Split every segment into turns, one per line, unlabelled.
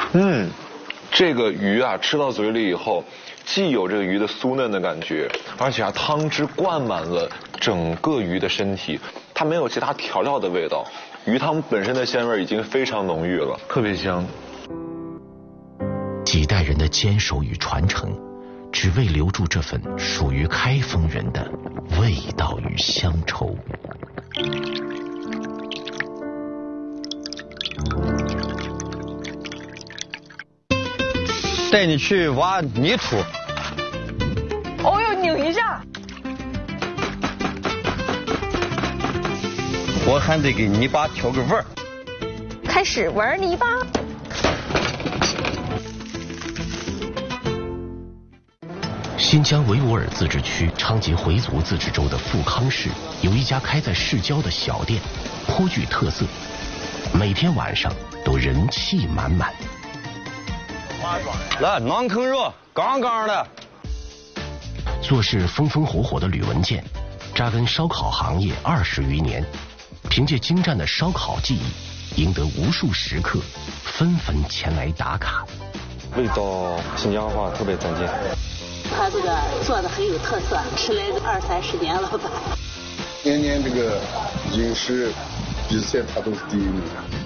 这个鱼啊，吃到嘴里以后，既有这个鱼的酥嫩的感觉，而且汤汁灌满了整个鱼的身体，它没有其他调料的味道，鱼汤本身的鲜味已经非常浓郁了，特别香。
几代人的坚守与传承，只为留住这份属于开封人的味道与乡愁。
带你去挖泥土。
哦哟，拧一下。
我还得给泥巴调个味儿。
开始玩泥巴。
新疆维吾尔自治区昌吉回族自治州的富康市有一家开在市郊的小店，颇具特色，每天晚上都人气满满。
来，馕坑肉，杠杠的。
做事风风火火的吕文健，扎根烧烤行业20余年，凭借精湛的烧烤技艺，赢得无数食客纷纷前来打卡。
味道新疆话特别赞见。
他这个做的很有特色，吃来20-30年了吧。
年年这个饮食比赛他都是第1名。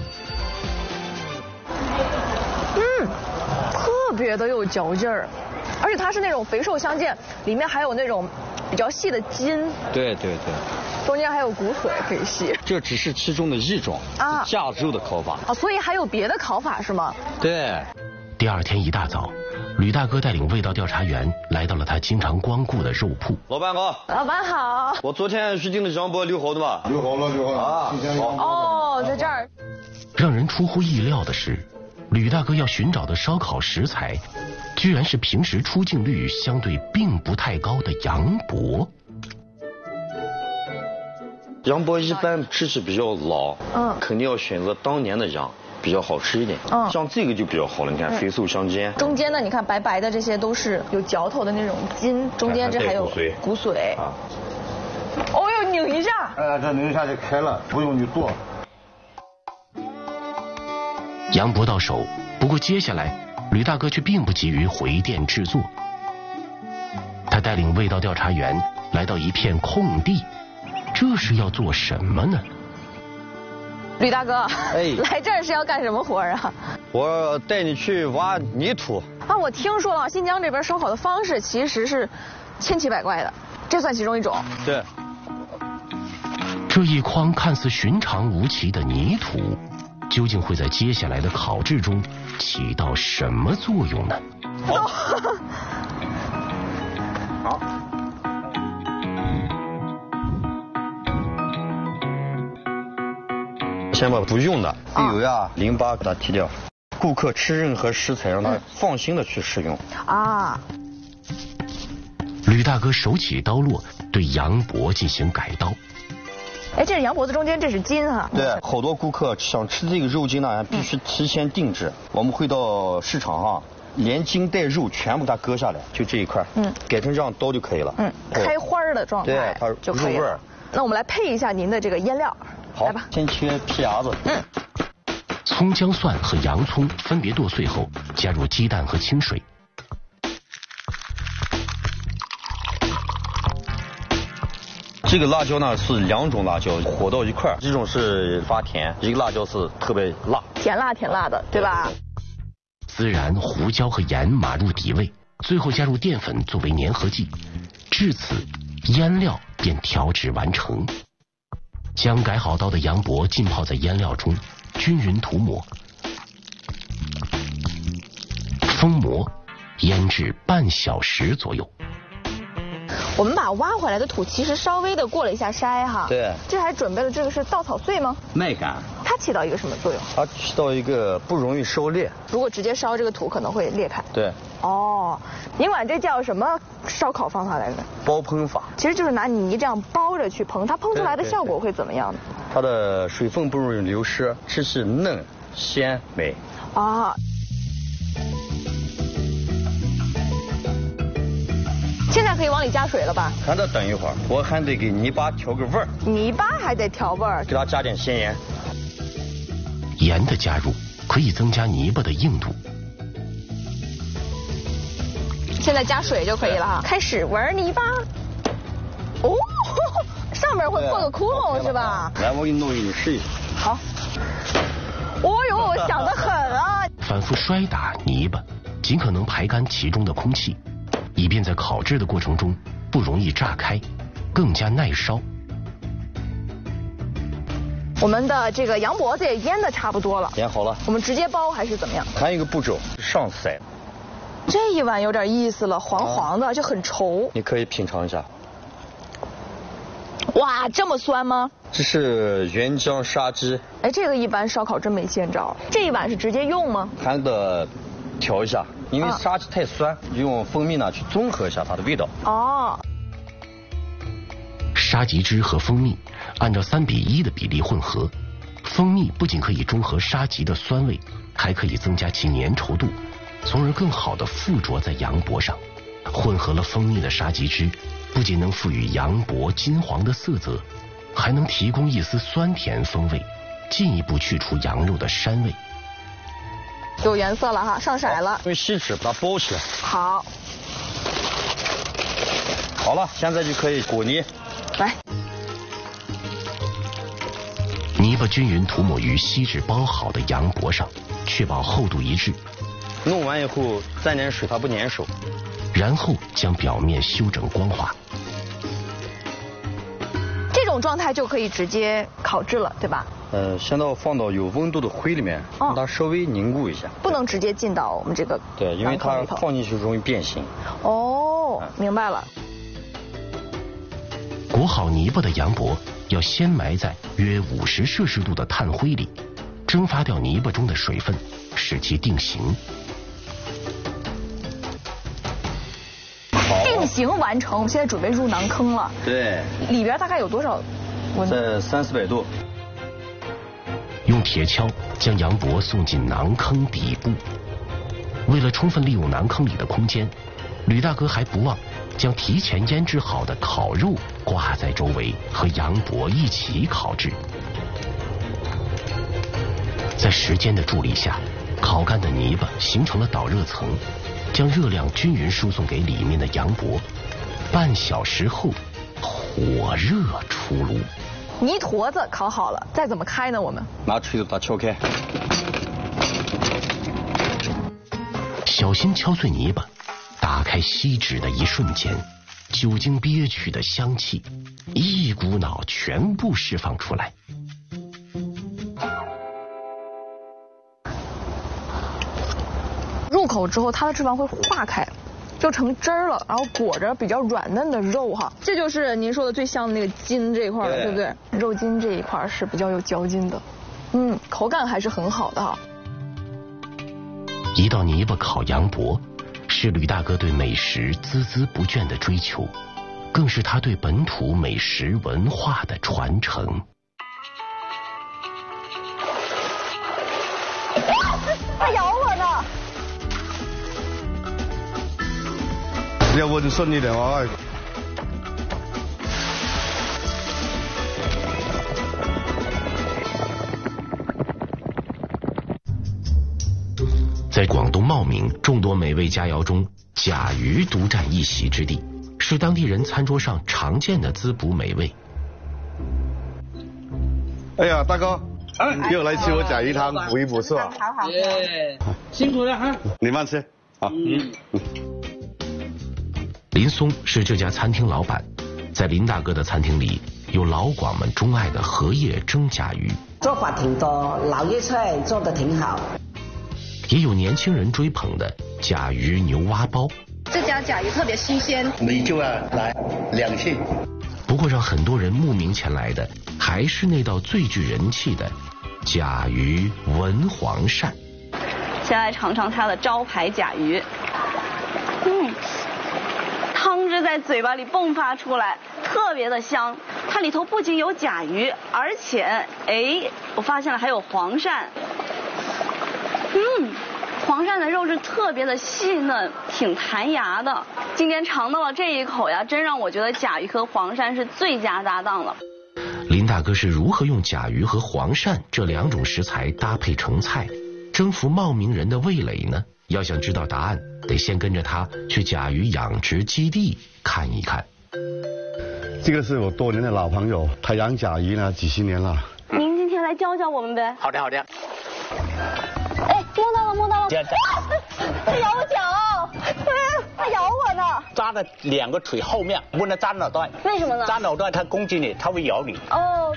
特别的有嚼劲儿，而且它是那种肥瘦相间，里面还有那种比较细的筋。
对，
中间还有骨髓可以吸。
这只是其中的一种架肉的烤法
所以还有别的烤法是吗？
对。
第二天一大早，吕大哥带领味道调查员来到了他经常光顾的肉铺。
老板好。
老板好。
我昨天预定的羊脖留好的吧？
留好了啊。
哦，在这儿。
让人出乎意料的是，吕大哥要寻找的烧烤食材，居然是平时出镜率相对并不太高的羊脖。
羊脖一般吃起比较老，肯定要选择当年的羊，比较好吃一点。像这个就比较好了，你看肥瘦相间。
中间呢，你看白白的这些都是有嚼头的那种筋，中间这还有骨髓。哦哟，拧一下。
这拧一下就开了，不用你剁。
羊脖到手，不过接下来吕大哥却并不急于回店制作。他带领味道调查员来到一片空地，这是要做什么呢？
吕大哥，来这儿是要干什么活啊？
我带你去挖泥土。
我听说了，新疆这边烧烤的方式其实是千奇百怪的，这算其中一种。
对。
这一筐看似寻常无奇的泥土，究竟会在接下来的烤制中起到什么作用呢？
好。先把不用的鱼油呀、淋巴给它剔掉。顾客吃任何食材，让他放心的去食用。
吕大哥手起刀落，对羊脖进行改刀。
这是羊脖子中间，这是筋哈。
对，好多顾客想吃这个肉筋呢，必须提前定制。我们会到市场上，连筋带肉全部给它割下来，就这一块，改成这样刀就可以了。
开花的状态，
对，它
就可以了。那我们来配一下您的这个腌料。
好，
来吧。
先切皮芽子。
葱、姜、蒜和洋葱分别剁碎后，加入鸡蛋和清水。
这个辣椒呢是2种辣椒和到一块儿，一种是发甜，一个辣椒是特别辣，
甜辣的，对吧？
孜然、胡椒和盐码入底味，最后加入淀粉作为粘合剂，至此腌料便调制完成。将改好刀的羊脖浸泡在腌料中，均匀涂抹，封膜，腌制半小时左右。
我们把挖回来的土其实稍微的过了一下筛哈。
对。
这还准备了这个是稻草穗吗？
麦秆。
它起到一个什么作用？
它起到一个不容易烧裂。
如果直接烧这个土可能会裂开。
对。
您管这叫什么烧烤方法来着？
包烹法。其
实就是拿泥这样包着去烹，它烹出来的效果会怎么样呢？
它的水分不容易流失，吃起嫩鲜美。
现在可以往里加水了吧？
还得等一会儿，我还得给泥巴调个味儿。
泥巴还得调味儿，
给它加点咸盐。
盐的加入可以增加泥巴的硬度。
现在加水就可以了哈，开始玩泥巴。哦，上面会破个窟窿是吧？
来，我给你弄一个，你试一下。
好。哦呦，想得很啊！
反复摔打泥巴，尽可能排干其中的空气，以便在烤制的过程中不容易炸开，更加耐烧。
我们的这个羊脖子也腌的差不多了，
腌好了，
我们直接包还是怎么样？
还有一个步骤，上色。
这一碗有点意思了，黄黄的，就很稠。
你可以品尝一下。
哇，这么酸吗？
这是原浆杀鸡。
哎，这个一般烧烤真没见着。这一碗是直接用吗？
还得调一下，因为杀鸡太酸，用蜂蜜呢去中和一下它的味道。
哦。
杀鸡汁和蜂蜜按照3:1的比例混合，蜂蜜不仅可以中和杀鸡的酸味，还可以增加其粘稠度，从而更好地附着在羊脖上。混合了蜂蜜的杀鸡汁，不仅能赋予羊脖金黄的色泽，还能提供一丝酸甜风味，进一步去除羊肉的膻味。
有颜色了哈，上色了。
用锡纸把它包起来。
好。
好了，现在就可以裹泥。
来。
泥巴均匀涂抹于锡纸包好的羊脖上，确保厚度一致。
弄完以后沾点水，它不粘手。
然后将表面修整光滑。
这种状态就可以直接烤制了，对吧？
先放到有温度的灰里面，让它稍微凝固一下。
不能直接进到我们这个。
对，因为它放进去容易变形。
哦，明白了。
裹好泥巴的羊脖要先埋在约50摄氏度的炭灰里，蒸发掉泥巴中的水分，使其定型。
定型完成，我们现在准备入馕坑了。
对。
里边大概有多少温度？
在300-400度。
用铁锹将羊脖送进馕坑底部。为了充分利用馕坑里的空间，吕大哥还不忘将提前腌制好的烤肉挂在周围，和羊脖一起烤制。在时间的助力下，烤干的泥巴形成了导热层，将热量均匀输送给里面的羊脖。半小时后，火热出炉。
泥坨子烤好了，再怎么开呢？我们
拿锤子把它敲开，
小心敲碎泥巴。打开锡纸的一瞬间，酒精憋屈的香气一股脑全部释放出来。
入口之后，它的脂肪会化开，就成汁儿了，然后裹着比较软嫩的肉哈。这就是您说的最香的那个筋这一块了，对不对？肉筋这一块是比较有嚼劲的，口感还是很好的哈。
一道泥巴烤羊脖，是吕大哥对美食孜孜不倦的追求，更是他对本土美食文化的传承。
它咬我呢！
要温顺一点哦。
在广东茂名众多美味佳肴中，甲鱼独占一席之地，是当地人餐桌上常见的滋补美味。
哎呀，大哥，又来吃我甲鱼汤，补一补是吧？
好，辛苦了哈。
你慢吃，好。
林松是这家餐厅老板，在林大哥的餐厅里，有老广们钟爱的荷叶蒸甲鱼，
做法挺多，老叶菜做得挺好。
也有年轻人追捧的甲鱼牛蛙包。
这家甲鱼特别新鲜，
你就要来2屉。
不过让很多人慕名前来的，还是那道最具人气的甲鱼文黄鳝。
先来尝尝它的招牌甲鱼，汤汁在嘴巴里迸发出来，特别的香。它里头不仅有甲鱼，而且我发现了还有黄鳝。黄鳝的肉质特别的细嫩，挺弹牙的。今天尝到了这一口呀，真让我觉得甲鱼和黄鳝是最佳搭档了。
林大哥是如何用甲鱼和黄鳝这2种食材搭配成菜， 征服茂名人的味蕾呢？要想知道答案，得先跟着他去甲鱼养殖基地看一看。
这个是我多年的老朋友，他养甲鱼呢几十年了。
您今天来教教我们呗。
好的好的。
哎，摸到了摸到了。
它
咬脚，它咬我呢。
扎在2个腿后面，不能扎脑袋。
为什么呢？
扎脑袋它攻击你，它会咬你。
哦。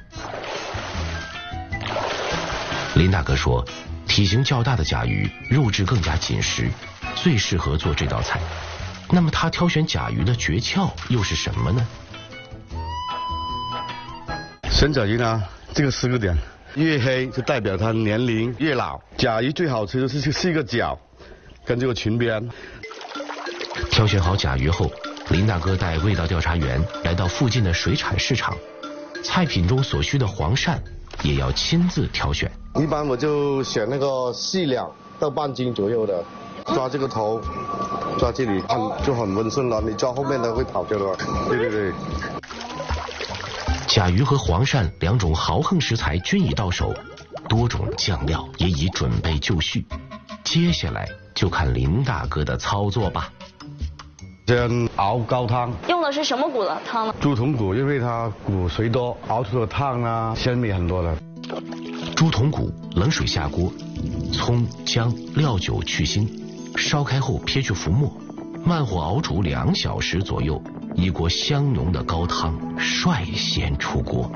林大哥说，体型较大的甲鱼肉质更加紧实，最适合做这道菜。那么他挑选甲鱼的诀窍又是什么呢？
选甲鱼呢，这个10个点，越黑就代表它年龄越老。甲鱼最好吃的是一个脚，跟这个裙边。
挑选好甲鱼后，林大哥带味道调查员来到附近的水产市场，菜品中所需的黄鳝也要亲自挑选。
一般我就选那个细两到半斤左右的，抓这个头，抓这里就很温顺了，你抓后面的会跑掉的。对对对。
甲鱼和黄鳝2种豪横食材均已到手，多种酱料也已准备就绪。接下来就看林大哥的操作吧。
先熬高汤，
用的是什么骨的汤呢？
猪筒骨，因为它骨髓多，熬出的汤呢鲜美很多了。
猪筒骨冷水下锅，葱姜料酒去腥，烧开后撇去浮沫，慢火熬煮2小时左右，一锅香浓的高汤率先出锅。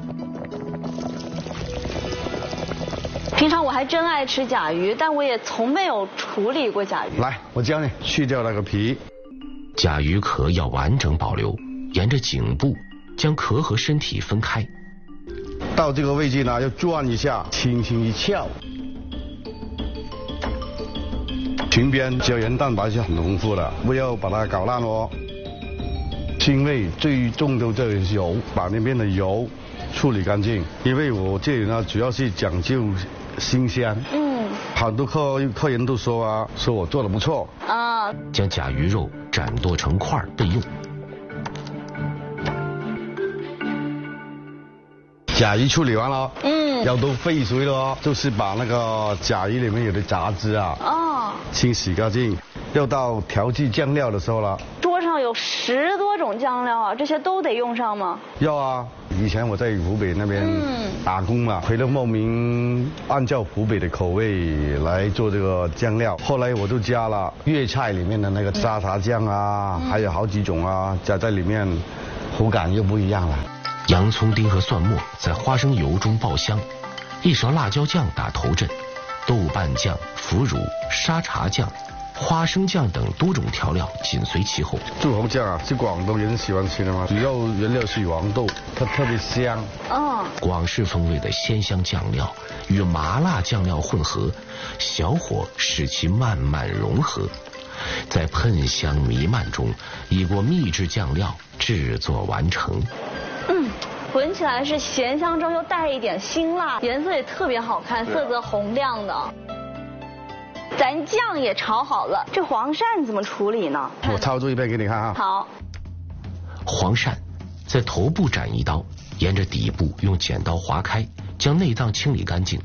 平常我还真爱吃甲鱼，但我也从没有处理过甲鱼。
来，我教你，去掉那个皮。
甲鱼壳要完整保留，沿着颈部将壳和身体分开。
到这个位置呢，要转一下，轻轻一翘。裙边胶原蛋白是很丰富的，不要把它搞烂哦。腥味最重的就是油，把那边的油处理干净。因为我这里呢，主要是讲究新鲜。好多客人都说啊，说我做的不错
啊。
将甲鱼肉斩剁成块备用。
甲鱼处理完了，要都沸水了哦，就是把那个甲鱼里面有的杂质啊，清洗干净。要到调制酱料的时候了。
桌上有10多种酱料啊，这些都得用上吗？
要啊，以前我在湖北那边打工嘛，回到茂名，按照湖北的口味来做这个酱料。后来我就加了粤菜里面的那个沙茶酱啊，还有好几种啊，加在里面，口感又不一样了。
洋葱丁和蒜末在花生油中爆香，一勺辣椒酱打头阵，豆瓣酱、腐乳、沙茶酱、花生酱等多种调料紧随其后。
柱侯酱啊，是广东人喜欢吃的吗？主要原料是黄豆，它特别香。
广式风味的鲜香酱料与麻辣酱料混合，小火使其慢慢融合，在喷香弥漫中，一锅秘制酱料制作完成。
闻起来是咸香中又带一点辛辣，颜色也特别好看，色泽红亮的。咱酱也炒好了，这黄鳝怎么处理呢？
我操作一遍给你看哈。
好。
黄鳝在头部斩一刀，沿着底部用剪刀划开，将内脏清理干净，